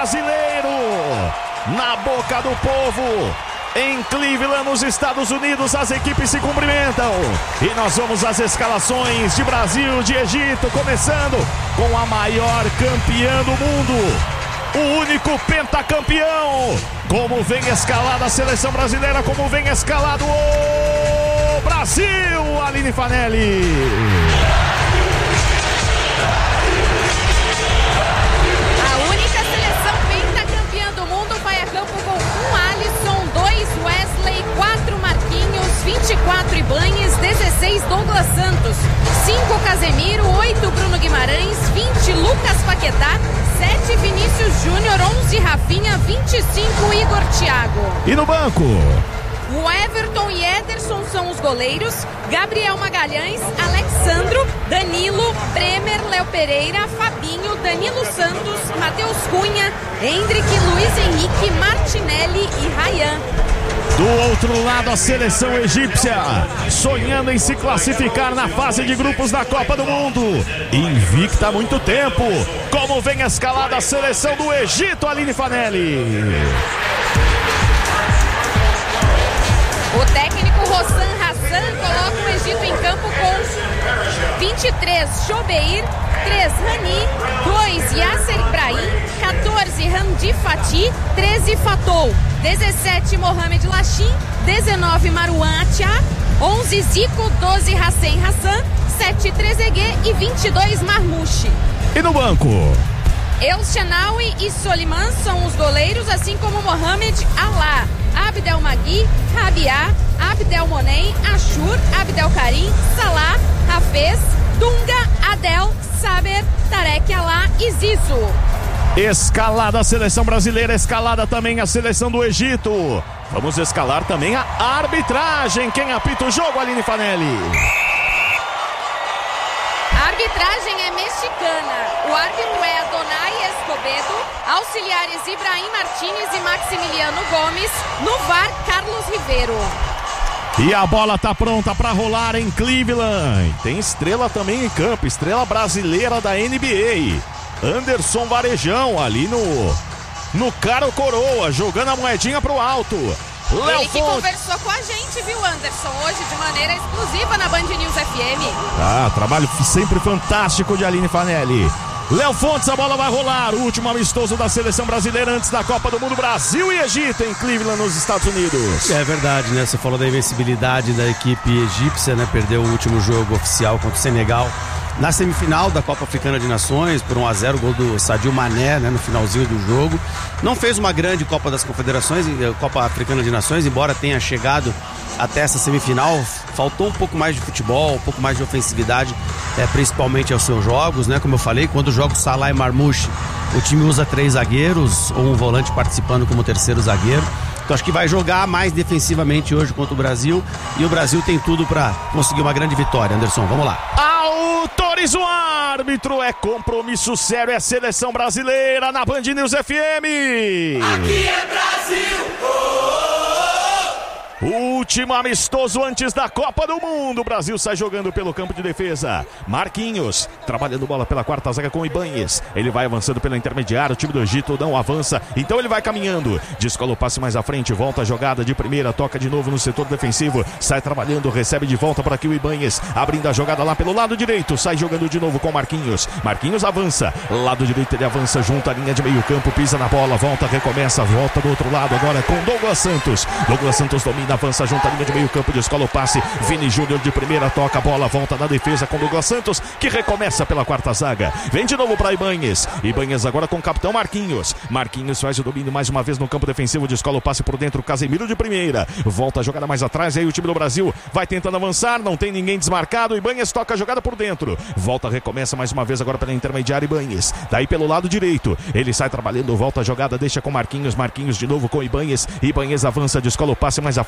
brasileiro na boca do povo. Em Cleveland, nos Estados Unidos, as equipes se cumprimentam. E nós vamos às escalações de Brasil, de Egito, começando com a maior campeã do mundo. O único pentacampeão. Como vem escalada a seleção brasileira, como vem escalado o Brasil, Aline Fanelli. A única seleção pentacampeã do mundo vai a campo com 1 Alisson, 2 Wesley, 4 Marquinhos, 24 Ibañez, 16 Douglas Santos, 5 Casemiro, 8 Bruno Guimarães, 20 Lucas Paquetá, 7 Vinícius Júnior, 11 Rafinha, 25 Igor Thiago. E no banco? O Everton e Ederson são os goleiros, Gabriel Magalhães, Alexandro, Danilo, Bremer, Léo Pereira, Fabinho, Danilo Santos, Matheus Cunha, Hendrick, Luiz Henrique, Martinelli e Ryan. Do outro lado, a seleção egípcia, sonhando em se classificar na fase de grupos da Copa do Mundo. Invicta há muito tempo. Como vem escalada a seleção do Egito, Aline Fanelli? O técnico Hossan Hassan coloca o Egito em campo com 23 Chobeir, 3 Rani, 2 Yasser Ibrahim, 14 Hamdi Fatih, 13 Fatou, 17 Mohamed Lachin, 19 Marouane Atia, 11 Zico, 12 Hassen Hassan, 7 Trezeguet e 22 Marmouche. E no banco? El Shenawi e Soliman são os goleiros, assim como Mohamed Alá, Abdel Magui, Rabiá, Abdel Monem, Ashur, Abdel Karim, Salah, Hafez, Dunga, Adel, Saber, Tarek Alá e Zizou. Escalada a seleção brasileira, escalada também a seleção do Egito. Vamos escalar também a arbitragem. Quem apita o jogo, Aline Fanelli? A arbitragem é mexicana. O árbitro é Adonai Escobedo, auxiliares Ibrahim Martínez e Maximiliano Gomes, no VAR Carlos Ribeiro. E a bola tá pronta para rolar em Cleveland. Tem estrela também em campo, estrela brasileira da NBA. Anderson Varejão ali no Caro Coroa, jogando a moedinha pro alto. Ele que conversou com a gente, viu, Anderson, hoje de maneira exclusiva na Band News FM. Trabalho sempre fantástico de Aline Fanelli. Léo Fontes, a bola vai rolar. O último amistoso da seleção brasileira antes da Copa do Mundo, Brasil e Egito em Cleveland, nos Estados Unidos. É verdade, né? Você falou da invencibilidade da equipe egípcia, né? Perdeu o último jogo oficial contra o Senegal na semifinal da Copa Africana de Nações por 1-0, gol do Sadio Mané, né, no finalzinho do jogo. Não fez uma grande Copa das Confederações, Copa Africana de Nações, embora tenha chegado até essa semifinal. Faltou um pouco mais de futebol, um pouco mais de ofensividade, principalmente aos seus jogos, né? Como eu falei, quando joga o Salah e Marmouche, o time usa 3 zagueiros ou um volante participando como terceiro zagueiro. Então acho que vai jogar mais defensivamente hoje contra o Brasil, e o Brasil tem tudo para conseguir uma grande vitória. Anderson, vamos lá. Autoriza o árbitro, é compromisso sério, é seleção brasileira na Band News FM. Aqui é Brasil! Último amistoso antes da Copa do Mundo. O Brasil sai jogando pelo campo de defesa. Marquinhos trabalhando bola pela quarta zaga com o Ibañez. Ele vai avançando pela intermediária. O time do Egito não avança, então ele vai caminhando. Descola o passe mais à frente. Volta a jogada de primeira. Toca de novo no setor defensivo. Sai trabalhando, recebe de volta por aqui o Ibañez. Abrindo a jogada lá pelo lado direito. Sai jogando de novo com Marquinhos. Marquinhos avança. Lado direito ele avança junto à linha de meio campo. Pisa na bola. Volta, recomeça. Volta do outro lado agora com Douglas Santos. Douglas Santos domina. Avança junto à linha de meio campo, descola o passe. Vini Júnior de primeira, toca a bola, volta na defesa com Douglas Santos, que recomeça pela quarta zaga. Vem de novo para Ibañez. Ibañez agora com o capitão Marquinhos. Marquinhos faz o domínio mais uma vez no campo defensivo, descola o passe por dentro, Casemiro de primeira. Volta a jogada mais atrás, aí o time do Brasil vai tentando avançar, não tem ninguém desmarcado. Ibañez toca a jogada por dentro. Volta, recomeça mais uma vez agora pela intermediária Ibañez. Daí pelo lado direito, ele sai trabalhando, volta a jogada, deixa com Marquinhos. Marquinhos de novo com Ibañez. Ibañez avança, descola o passe mais à frente.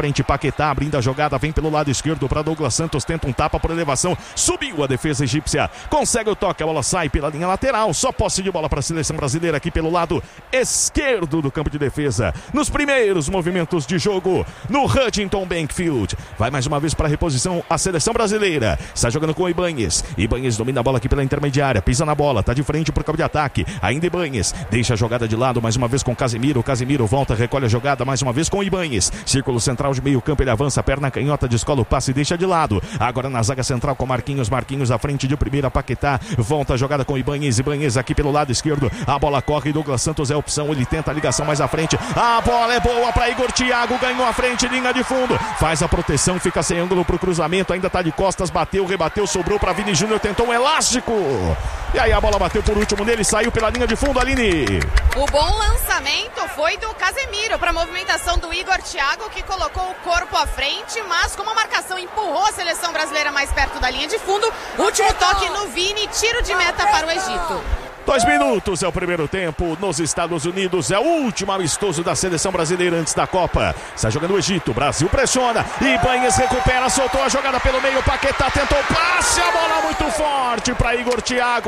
frente, Paquetá abrindo a jogada, vem pelo lado esquerdo para Douglas Santos, tenta um tapa por elevação, subiu a defesa egípcia, consegue o toque, a bola sai pela linha lateral, só posse de bola para a seleção brasileira aqui pelo lado esquerdo do campo de defesa, nos primeiros movimentos de jogo, no Huntington Bank Field. Vai mais uma vez para a reposição a seleção brasileira, está jogando com o Ibanez domina a bola aqui pela intermediária, pisa na bola, tá de frente pro campo de ataque, ainda Ibanez, deixa a jogada de lado mais uma vez com Casemiro volta, recolhe a jogada mais uma vez com o Ibanez, círculo central de meio campo, ele avança, perna canhota, descola o passe e deixa de lado, agora na zaga central com Marquinhos à frente de primeira, Paquetá, volta a jogada com Ibanez aqui pelo lado esquerdo, a bola corre, Douglas Santos é a opção, ele tenta a ligação mais à frente, a bola é boa para Igor Thiago, ganhou a frente, linha de fundo, faz a proteção, fica sem ângulo pro cruzamento, ainda tá de costas, bateu, rebateu, sobrou para Vini Júnior, tentou um elástico, e aí a bola bateu por último nele, saiu pela linha de fundo, Aline. O bom lançamento foi do Casemiro para a movimentação do Igor Thiago, que colocou o corpo à frente, mas como a marcação empurrou a seleção brasileira mais perto da linha de fundo, último toque no Vini, tiro de meta para o Egito. 2 minutos é o primeiro tempo nos Estados Unidos, é o último amistoso da seleção brasileira antes da Copa. Está jogando o Egito, Brasil pressiona, Ibanez recupera, soltou a jogada pelo meio, Paquetá tentou o passe, a bola muito forte para Igor Thiago.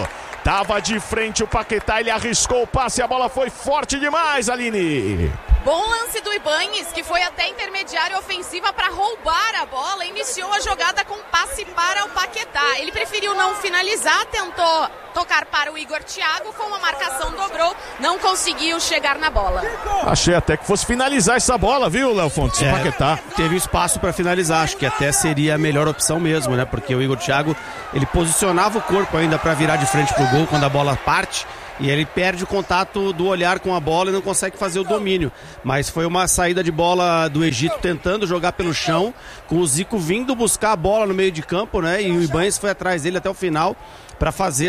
Tava de frente o Paquetá, ele arriscou o passe, a bola foi forte demais, Aline. Bom lance do Ibanez, que foi até intermediária ofensiva para roubar a bola, iniciou a jogada com passe para o Paquetá. Ele preferiu não finalizar, tentou tocar para o Igor Thiago, como a marcação dobrou, não conseguiu chegar na bola. Achei até que fosse finalizar essa bola, viu, Léo Fontes? Paquetá teve espaço para finalizar, acho que até seria a melhor opção mesmo, né? Porque o Igor Thiago, ele posicionava o corpo ainda para virar de frente pro gol quando a bola parte. E ele perde o contato do olhar com a bola e não consegue fazer o domínio. Mas foi uma saída de bola do Egito tentando jogar pelo chão, com o Zico vindo buscar a bola no meio de campo, né? E o Ibanez foi atrás dele até o final para fazer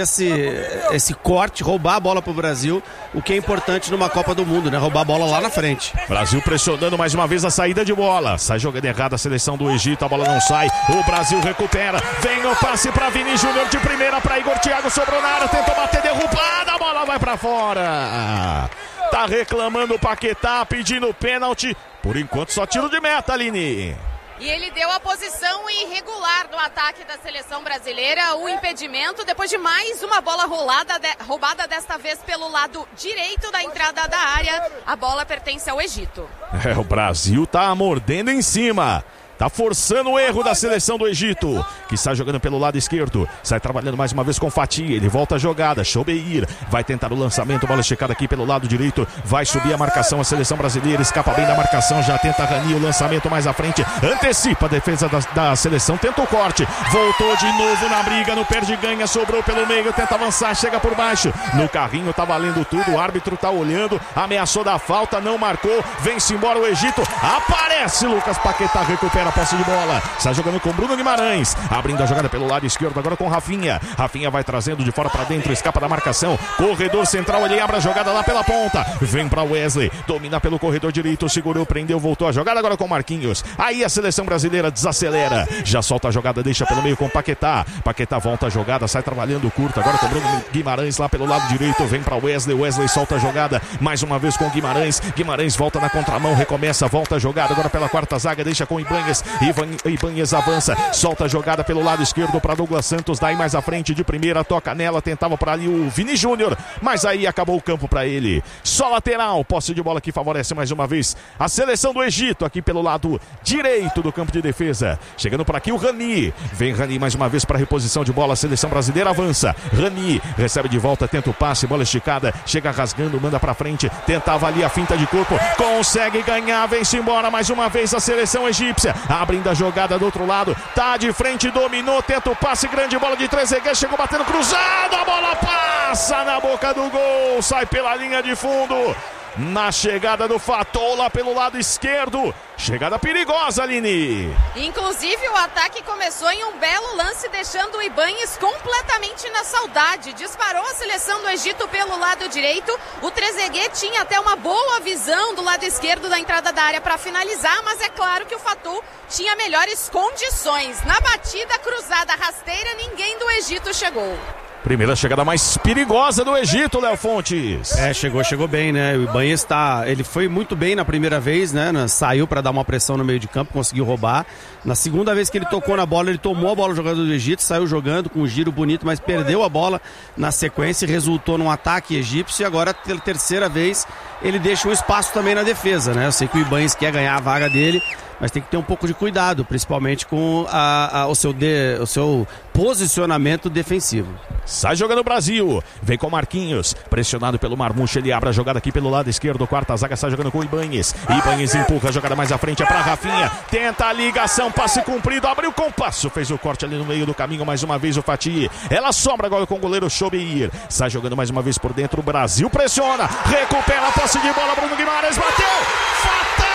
esse corte, roubar a bola pro Brasil, o que é importante numa Copa do Mundo, né? Roubar a bola lá na frente. Brasil pressionando mais uma vez a saída de bola. Sai jogando errada a seleção do Egito, a bola não sai. O Brasil recupera. Vem o passe para Vini Júnior de primeira para Igor Thiago, sobrou na área, tentou bater, derrubada, a bola vai para fora. Tá reclamando o Paquetá, pedindo pênalti. Por enquanto só tiro de meta, Aline. E ele deu a posição irregular do ataque da seleção brasileira, o impedimento, depois de mais uma bola roubada desta vez pelo lado direito da entrada da área. A bola pertence ao Egito. O Brasil tá mordendo em cima. Tá forçando o erro da seleção do Egito, que está jogando pelo lado esquerdo. Sai trabalhando mais uma vez com Fatih. Ele volta a jogada. Chobeir vai tentar o lançamento. Bola esticada aqui pelo lado direito. Vai subir a marcação. A seleção brasileira escapa bem da marcação. Já tenta Rani o lançamento mais à frente. Antecipa a defesa da seleção. Tenta o corte. Voltou de novo na briga. No perde-ganha. Sobrou pelo meio. Tenta avançar. Chega por baixo. No carrinho tá valendo tudo. O árbitro tá olhando. Ameaçou da falta. Não marcou. Vem-se embora o Egito. Aparece Lucas Paquetá. Recupera a posse de bola, está jogando com Bruno Guimarães, abrindo a jogada pelo lado esquerdo, agora com Rafinha vai trazendo de fora para dentro, escapa da marcação, corredor central, ele abre a jogada lá pela ponta, vem para Wesley, domina pelo corredor direito, segurou, prendeu, voltou a jogada agora com Marquinhos, aí a seleção brasileira desacelera, já solta a jogada, deixa pelo meio com Paquetá volta a jogada, sai trabalhando curto, agora com Bruno Guimarães lá pelo lado direito, vem para Wesley solta a jogada, mais uma vez com Guimarães volta na contramão, recomeça, volta a jogada, agora pela quarta zaga, deixa com Ibanez, Ibanez avança, solta a jogada pelo lado esquerdo para Douglas Santos, daí mais à frente de primeira, toca nela, tentava por ali o Vini Júnior, mas aí acabou o campo para ele, só lateral, posse de bola que favorece mais uma vez a seleção do Egito, aqui pelo lado direito do campo de defesa, chegando por aqui o Rani, vem Rani mais uma vez para reposição de bola, a seleção brasileira avança, Rani recebe de volta, tenta o passe, bola esticada, chega rasgando, manda para frente, tentava ali a finta de corpo, consegue ganhar, vem-se embora mais uma vez a seleção egípcia, abrindo a jogada do outro lado, tá de frente, dominou, tenta o passe, grande bola de Trezeguet, chegou batendo cruzado, a bola passa na boca do gol, sai pela linha de fundo, na chegada do Fatou lá pelo lado esquerdo, chegada perigosa, Aline. Inclusive o ataque começou em um belo lance, deixando o Ibanez completamente na saudade, disparou a seleção do Egito pelo lado direito, o Trezeguet tinha até uma boa visão do lado esquerdo da entrada da área para finalizar, mas é claro que o Fatou tinha melhores condições, na batida cruzada rasteira ninguém do Egito chegou. Primeira chegada mais perigosa do Egito, Léo Fontes. Chegou bem, né? O Ibanez ele foi muito bem na primeira vez, né? Saiu para dar uma pressão no meio de campo, conseguiu roubar. Na segunda vez que ele tocou na bola, ele tomou a bola do jogador do Egito, saiu jogando com um giro bonito, mas perdeu a bola na sequência e resultou num ataque egípcio. E agora, pela terceira vez, ele deixa um espaço também na defesa, né? Eu sei que o Ibanez quer ganhar a vaga dele, mas tem que ter um pouco de cuidado, principalmente com o seu posicionamento defensivo. Sai jogando o Brasil, vem com o Marquinhos, pressionado pelo Marmucha, ele abre a jogada aqui pelo lado esquerdo, quarta zaga, sai jogando com o Ibanez. Ibanez empurra a jogada mais à frente, é pra Rafinha, tenta a ligação, passe cumprido, abriu o compasso, fez o corte ali no meio do caminho, mais uma vez o Fatih, ela sobra agora com o goleiro Chobeir, sai jogando mais uma vez por dentro, o Brasil pressiona, recupera a posse de bola, Bruno Guimarães bateu!